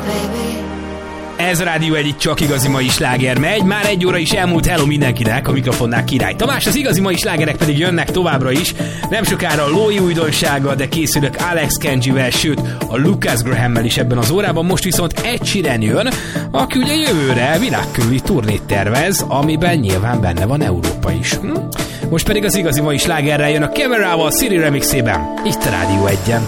Ez a Rádió egy csak igazi mai sláger megy. Már 1 óra is elmúlt, hello mindenkinek, a mikrofonnál Király Tamás, az igazi mai slágerek pedig jönnek továbbra is. Nem sokára a Lói újdonsága, de készülök Alex Kenjivel, sőt a Lucas Grahammel is ebben az órában. Most viszont Ed Sheeran jön, aki ugye jövőre világkörüli turnét tervez, amiben nyilván benne van Európa is. Most pedig az igazi mai slágerrel jön a Camerával Siri remixében, itt a Rádió 1-en.